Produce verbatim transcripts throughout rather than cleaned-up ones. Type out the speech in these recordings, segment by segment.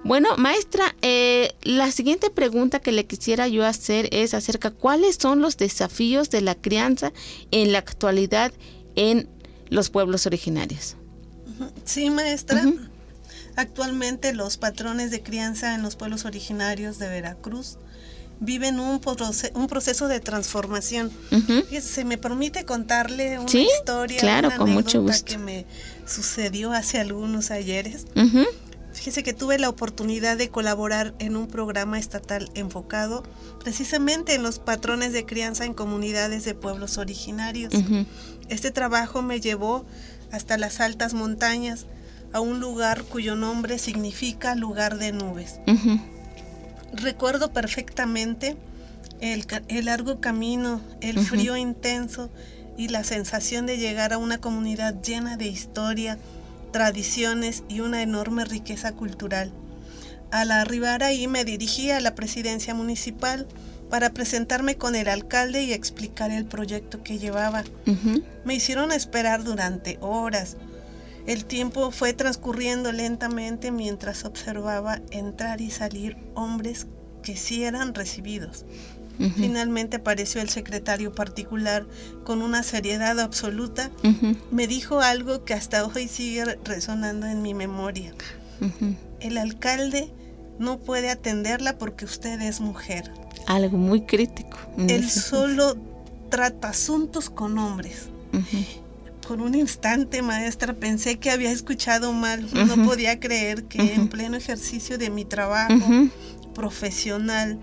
Bueno, maestra, eh, la siguiente pregunta que le quisiera yo hacer es acerca cuáles son los desafíos de la crianza en la actualidad en los pueblos originarios. Sí, maestra. Uh-huh. Actualmente los patrones de crianza en los pueblos originarios de Veracruz viven un, proce- un proceso de transformación. Uh-huh. Se me permite contarle una ¿Sí? historia, claro, una con anécdota mucho gusto. que me sucedió hace algunos ayeres. Uh-huh. Fíjese que tuve la oportunidad de colaborar en un programa estatal enfocado precisamente en los patrones de crianza en comunidades de pueblos originarios. Uh-huh. Este trabajo me llevó hasta las altas montañas, a un lugar cuyo nombre significa lugar de nubes. Uh-huh. Recuerdo perfectamente el, el largo camino, el uh-huh. frío intenso y la sensación de llegar a una comunidad llena de historia, tradiciones y una enorme riqueza cultural. Al arribar ahí me dirigí a la presidencia municipal para presentarme con el alcalde y explicar el proyecto que llevaba. Uh-huh. Me hicieron esperar durante horas. El tiempo fue transcurriendo lentamente mientras observaba entrar y salir hombres que sí eran recibidos. Uh-huh. Finalmente apareció el secretario particular con una seriedad absoluta. Uh-huh. Me dijo algo que hasta hoy sigue resonando en mi memoria. Uh-huh. El alcalde no puede atenderla porque usted es mujer. Algo muy crítico. Él solo trata asuntos con hombres. Uh-huh. Por un instante, maestra, pensé que había escuchado mal. Uh-huh. No podía creer que uh-huh. en pleno ejercicio de mi trabajo uh-huh. profesional,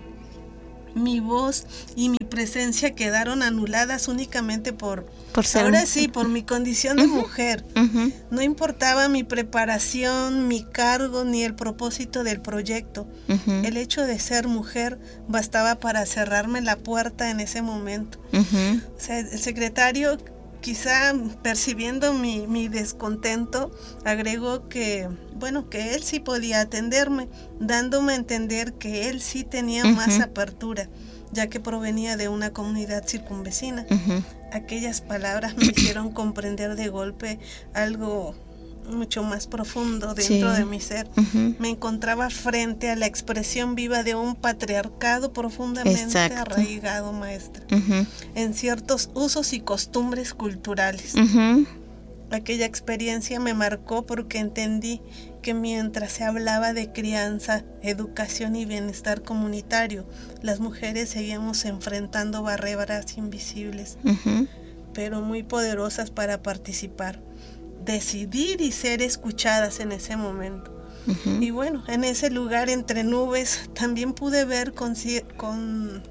mi voz y mi presencia quedaron anuladas únicamente por, por ser ahora un... sí, por mi condición de uh-huh. mujer. Uh-huh. No importaba mi preparación, mi cargo, ni el propósito del proyecto. Uh-huh. El hecho de ser mujer bastaba para cerrarme la puerta en ese momento. Uh-huh. O sea, el secretario, quizá percibiendo mi, mi descontento, agregó que, bueno, que él sí podía atenderme, dándome a entender que él sí tenía uh-huh. más apertura, ya que provenía de una comunidad circunvecina. Uh-huh. Aquellas palabras me hicieron comprender de golpe algo mucho más profundo dentro sí. de mi ser. Uh-huh. Me encontraba frente a la expresión viva de un patriarcado profundamente Exacto. arraigado, maestra, uh-huh. en ciertos usos y costumbres culturales. Uh-huh. Aquella experiencia me marcó porque entendí que mientras se hablaba de crianza, educación y bienestar comunitario, las mujeres seguíamos enfrentando barreras invisibles, uh-huh. pero muy poderosas para participar, decidir y ser escuchadas en ese momento. Uh-huh. Y bueno, en ese lugar entre nubes también pude ver con... con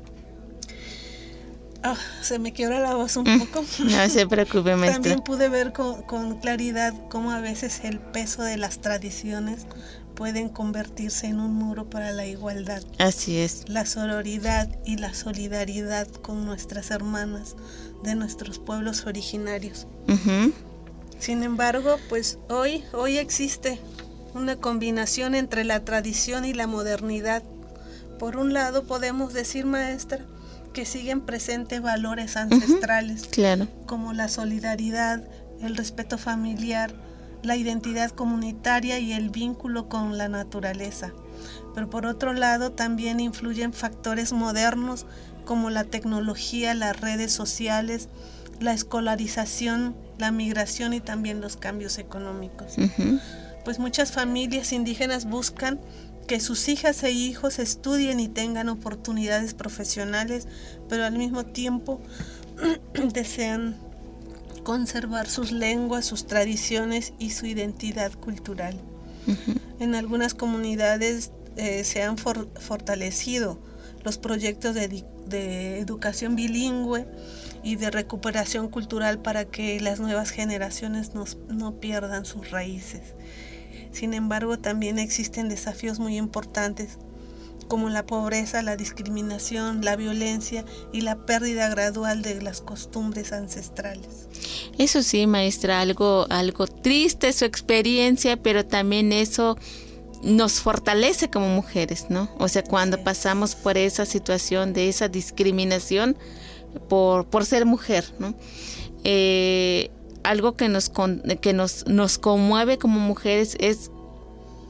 oh, se me quiebra la voz un mm. poco. No se preocupe, maestra. También pude ver con, con claridad cómo a veces el peso de las tradiciones pueden convertirse en un muro para la igualdad. Así es. La sororidad y la solidaridad con nuestras hermanas de nuestros pueblos originarios. Uh-huh. Sin embargo, pues hoy, hoy existe una combinación entre la tradición y la modernidad. Por un lado podemos decir, maestra, que siguen presentes valores ancestrales, uh-huh, claro. como la solidaridad, el respeto familiar, la identidad comunitaria y el vínculo con la naturaleza. Pero por otro lado también influyen factores modernos como la tecnología, las redes sociales, la escolarización, la migración y también los cambios económicos. Uh-huh. Pues muchas familias indígenas buscan que sus hijas e hijos estudien y tengan oportunidades profesionales, pero al mismo tiempo desean conservar sus lenguas, sus tradiciones y su identidad cultural. Uh-huh. En algunas comunidades eh, se han for- fortalecido los proyectos de, de educación bilingüe y de recuperación cultural para que las nuevas generaciones no, no pierdan sus raíces. Sin embargo, también existen desafíos muy importantes como la pobreza, la discriminación, la violencia y la pérdida gradual de las costumbres ancestrales. Eso sí, maestra, algo, algo triste su experiencia, pero también eso nos fortalece como mujeres, ¿no? O sea, cuando sí. pasamos por esa situación de esa discriminación por, por ser mujer, ¿no? Eh, algo que nos con, que nos, nos conmueve como mujeres es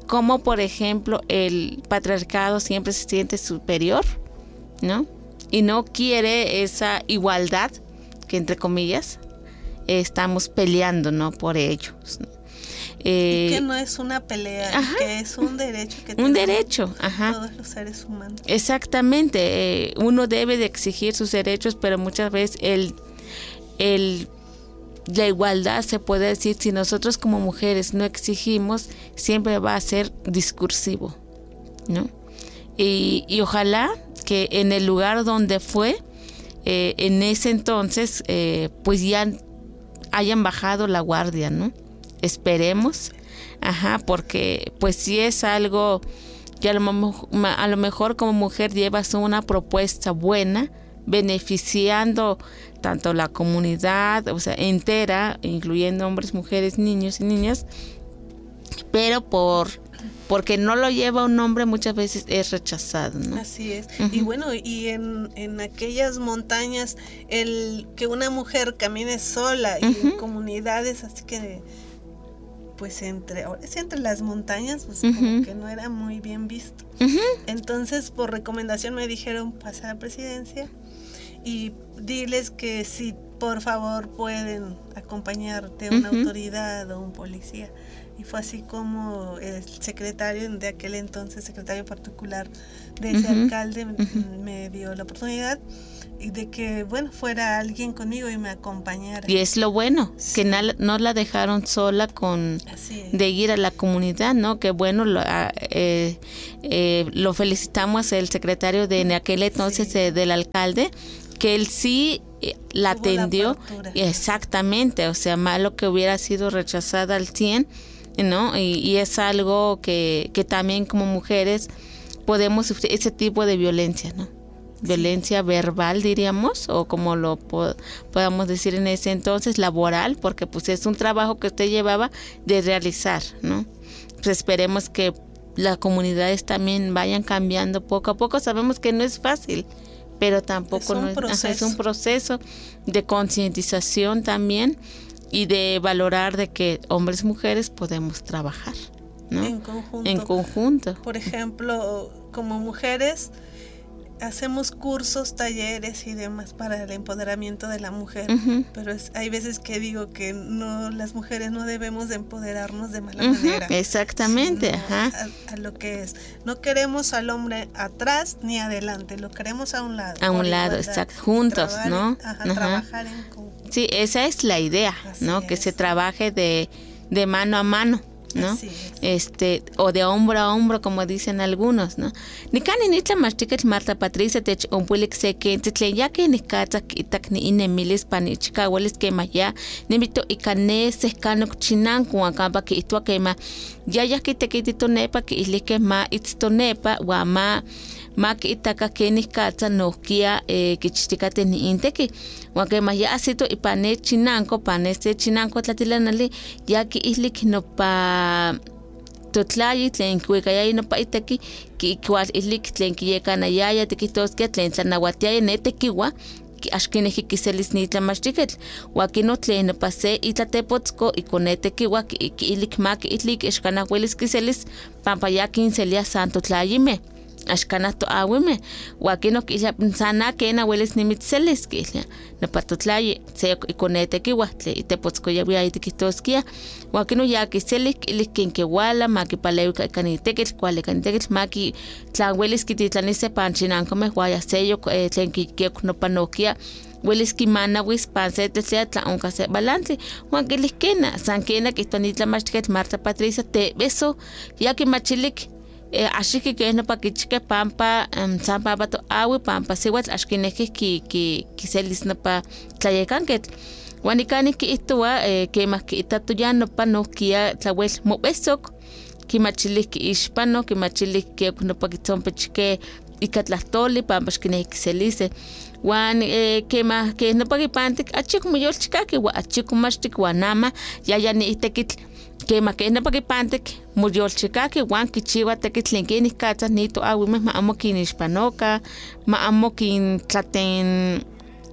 como por ejemplo el patriarcado siempre se siente superior, ¿no? Y no quiere esa igualdad que entre comillas eh, estamos peleando, ¿no? Por ellos, ¿no? Eh, y que no es una pelea, ajá, que es un derecho que un derecho, ajá, todos los seres humanos. Exactamente, eh, uno debe de exigir sus derechos, pero muchas veces el, el, la igualdad se puede decir, si nosotros como mujeres no exigimos, siempre va a ser discursivo, ¿no? Y, y ojalá que en el lugar donde fue, eh, en ese entonces, eh, pues ya hayan bajado la guardia, ¿no? Esperemos, ajá, porque pues si es algo que a lo, a lo mejor como mujer llevas una propuesta buena, beneficiando tanto la comunidad, o sea, entera, incluyendo hombres, mujeres, niños y niñas, pero por porque no lo lleva un hombre muchas veces es rechazado, ¿no? Así es. Uh-huh. Y bueno, y en, en aquellas montañas, el que una mujer camine sola, uh-huh, y en comunidades, así que pues entre, entre las montañas, pues uh-huh, como que no era muy bien visto. Uh-huh. Entonces, por recomendación me dijeron, pasa a la presidencia y diles que si por favor pueden acompañarte una uh-huh, autoridad o un policía. Y fue así como el secretario de aquel entonces, secretario particular de ese uh-huh, alcalde, uh-huh, me dio la oportunidad y de que, bueno, fuera alguien conmigo y me acompañara. Y es lo bueno, sí, que na, no la dejaron sola con de ir a la comunidad, ¿no? Que bueno, lo, eh, eh, lo felicitamos el secretario de en aquel entonces, sí, eh, del alcalde, que él sí eh, la Tuvo atendió. La exactamente, o sea, malo que hubiera sido rechazada al cien, ¿no? Y, y es algo que, que también como mujeres podemos sufrir ese tipo de violencia, ¿no? Violencia verbal, diríamos, o como lo po- podamos decir en ese entonces, laboral, porque pues es un trabajo que usted llevaba de realizar, ¿no? Pues esperemos que las comunidades también vayan cambiando poco a poco. Sabemos que no es fácil, pero tampoco es un, no es, proceso. Ajá, es un proceso de concientización también y de valorar de que hombres y mujeres podemos trabajar, ¿no? En conjunto. En conjunto. Por ejemplo, como mujeres hacemos cursos, talleres y demás para el empoderamiento de la mujer, uh-huh, pero es, hay veces que digo que no, las mujeres no debemos de empoderarnos de mala uh-huh, manera. Exactamente, ajá. A, a lo que es. No queremos al hombre atrás ni adelante, lo queremos a un lado. A un lado, exacto, juntos, trabajar, ¿no? Ajá, ajá. Trabajar en conjunto. Sí, esa es la idea, así ¿no? Es. Que se trabaje de, de mano a mano, ¿no? Así es. Este, o de hombro a hombro, como dicen algunos, ¿no? Nikani nitla machtiket Marta Patricia tech ompulik se que titlen ya que nikata itak ni inemilis panichka walis que maya nimito ikane se kanok chinan ku akamba que itua que ma ya ya que te kitito nepa que ilike ma itsto nepa wa ma ma que itaka que nikata no kia eh que chitikate ni inteki wa que maya asito ipane chinanko pane se chinanko tlatilanali ya que ilik no pa totlayi tlen kuikayay no paitaki ki ikual ilik tlen kiyekanayaya tikitoskia tlen tlanawatiaya netekiwa ki axkineji kiselis nitlamachtiketl wakino tlen pase itlatepotsko ikonetekiwa ki ilik maki itlik ixkana welis kiselis pampa ya kinselia santo tlayime axkana toawime wakino kisha sana kena welis nimitselis kisha napatotlayi se ikonetekiwa tle itepotsko ya itikitoskia wakino ya kiselik ilik kinkewala maki paleuka kaniteketl kuale kaniteketl maki tlawelis kititlanise panchinankomeh waya seyo tlen kikek nopanokia welis kimana wis pansete sea tla onka se balantli wakilis kena san kena kitonitlamachtket Marta Patricia te beso ya kimachilik Eh, ashiki que no pa kichke pampa um, san pampa to awi pampa siwat ashkineki ki ki kiselis no pa tlayekanket wanikani ki itwa eh, que más que itatu ya no pa no kia tlawel mobesok ki machilik ki ispano ki machilik que no pa kitompe chike ikatlastoli pampa ashkineki kiselise wan eh, que más que no pa kipantik achik muyol chikaki wa achik mashtik wanama ya ya ni itekit que maquena para que pante murió chica que wan kichiwa te que tlenken kata nito awime ma amo kin hispanoka ma amo kin tlaten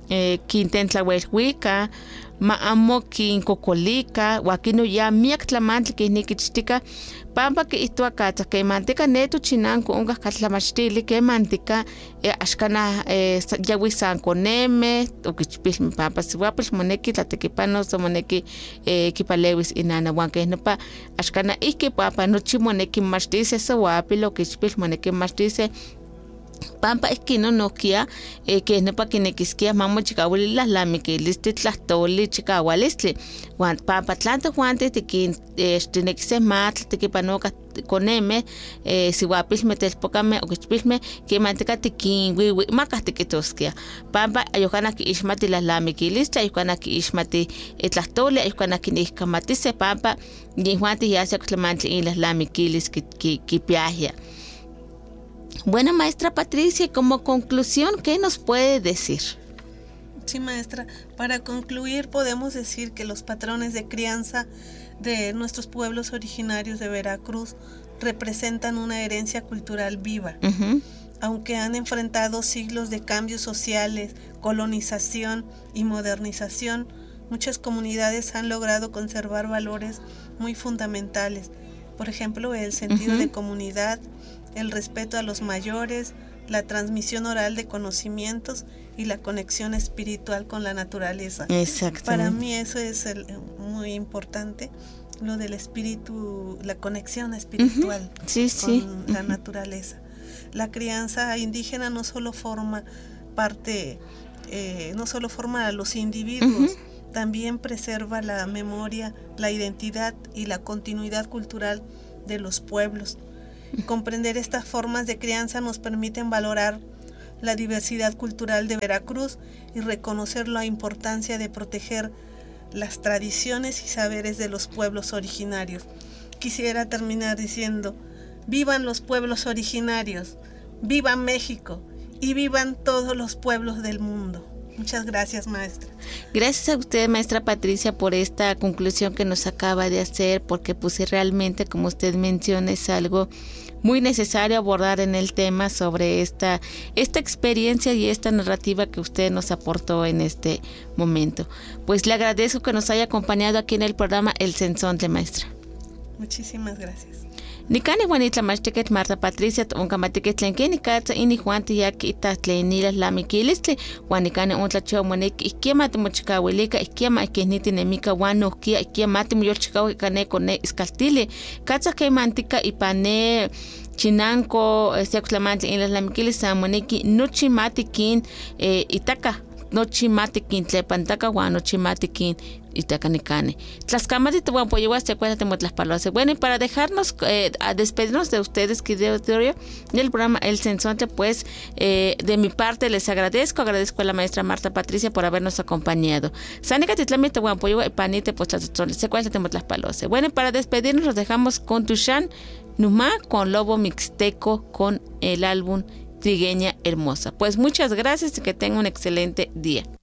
eh, quintentlahuelhuica, ma amo quincocolica, huaquino ya miak tlamantli quihniquichtica, pampa que ituacatza que mantica neto chinanco unga catlamachili que mantica eh, ashkana eh, yawi sanconeme o quichpilme pampa sihuapil moneki tlatequipanos o moneki eh, kipalewis inana huanque nopa ashkana iki pampa nochi moneki machtice sihuapil o quichpil moneki machtice pampa esquino noquia eh, que no pa quinequisquia mamo chicawili las lamiquilistli tlahtoli chicawalistli huan pampa tlanto huante tiquin tinequise matl tiquipanoca coneme eh, sihuapilme telpocame o quichpilme que manteca tiquin wiwi macas tiquitosquia pampa ayocana que ismati las lamiquilistli ayocana que ismati tlahtoli ayocana que niscamatise pampa y huante ya se aclamantli en las lamiquilis que que piagia. Buena maestra Patricia, como conclusión, ¿qué nos puede decir? Sí, maestra, para concluir podemos decir que los patrones de crianza de nuestros pueblos originarios de Veracruz representan una herencia cultural viva. Uh-huh. Aunque han enfrentado siglos de cambios sociales, colonización y modernización, muchas comunidades han logrado conservar valores muy fundamentales. Por ejemplo, el sentido uh-huh. de comunidad, el respeto a los mayores, la transmisión oral de conocimientos y la conexión espiritual con la naturaleza. Exactamente. Para mí eso es el, muy importante, lo del espíritu, la conexión espiritual uh-huh. sí, con sí. la uh-huh. naturaleza. La crianza indígena no solo forma parte, eh, no solo forma a los individuos, uh-huh. también preserva la memoria, la identidad y la continuidad cultural de los pueblos. Comprender estas formas de crianza nos permiten valorar la diversidad cultural de Veracruz y reconocer la importancia de proteger las tradiciones y saberes de los pueblos originarios. Quisiera terminar diciendo, vivan los pueblos originarios, viva México y vivan todos los pueblos del mundo. Muchas gracias, maestra. Gracias a usted, maestra Patricia, por esta conclusión que nos acaba de hacer, porque pues realmente, como usted menciona, es algo muy necesario abordar en el tema sobre esta, esta experiencia y esta narrativa que usted nos aportó en este momento. Pues le agradezco que nos haya acompañado aquí en el programa El Sensontle, maestra. Muchísimas gracias. Nicani Juanitla Machtiquet Marta Patricia Oncamatiquet Tlenqueni Catza Ini Juanti Yaki Ita Tlenila Lamiquilistli Juanicani Ontlacho Monek Iquiama Timochicahuilica Iquiama Iqueniti Nemica Juanoquia Iquiama Timoyorchicau Cane Cone Iscaltili Catza Quemantica Ipane Chinanco Seaclamante en las Lamiquilis Samoneki Nochimatiquin Itaca Nochimatiquin Tlepantaka Juanochimatiquin Itacanicane. Tlaxcamati te voy a apoyar, te cuéntate las palabras. Bueno, y para dejarnos, eh, a despedirnos de ustedes, querido auditorio, del programa El Sensontle, pues eh, de mi parte les agradezco, agradezco a la maestra Marta Patricia por habernos acompañado. Sánica Titlami te voy a apoyar, panite, pues se cuéntate las palabras. Bueno, y para despedirnos, los dejamos con Tushan Numa, con Lobo Mixteco, con el álbum Trigueña Hermosa. Pues muchas gracias y que tengan un excelente día.